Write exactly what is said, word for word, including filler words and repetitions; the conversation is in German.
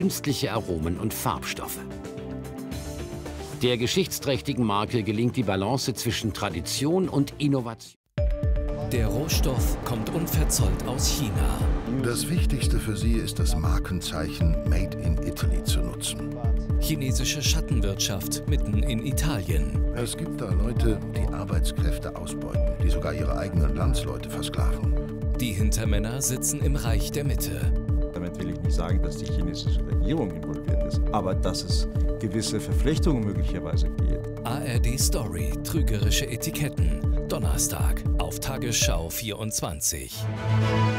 künstliche Aromen und Farbstoffe. Der geschichtsträchtigen Marke gelingt die Balance zwischen Tradition und Innovation. Der Rohstoff kommt unverzollt aus China. Das Wichtigste für sie ist, das Markenzeichen Made in Italy zu nutzen. Chinesische Schattenwirtschaft mitten in Italien. Es gibt da Leute, die Arbeitskräfte ausbeuten, die sogar ihre eigenen Landsleute versklaven. Die Hintermänner sitzen im Reich der Mitte. Damit will ich nicht sagen, dass die chinesische Regierung involviert ist, aber dass es gewisse Verflechtungen möglicherweise gibt. A R D Story, trügerische Etiketten. Donnerstag auf Tagesschau vierundzwanzig.